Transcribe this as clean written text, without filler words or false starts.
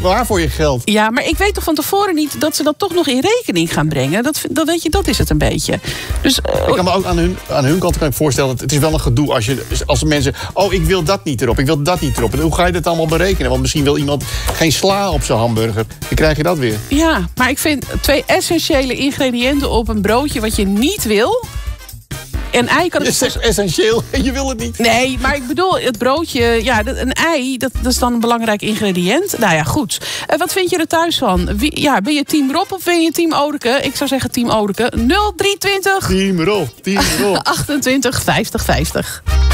waar voor je geld. Ja, maar ik weet toch van tevoren niet dat ze dat toch nog in rekening gaan brengen. Dat is het een beetje. Dus, ik kan me ook aan hun kant kan ik voorstellen... dat het is wel een gedoe als mensen... oh, ik wil dat niet erop, ik wil dat niet erop. En hoe ga je dat allemaal berekenen? Want misschien wil iemand geen sla op zijn hamburger. Dan krijg je dat weer. Ja, maar ik vind 2 essentiële ingrediënten op een broodje... wat je niet wil... En ei kan je zegt essentieel en je wil het niet. Nee, maar ik bedoel, het broodje... Ja, een ei, dat is dan een belangrijk ingrediënt. Nou ja, goed. Wat vind je er thuis van? Ben je team Rob of ben je team Odeke? Ik zou zeggen team Odeke. 023... Team Rob, team Rob. 28 50 50.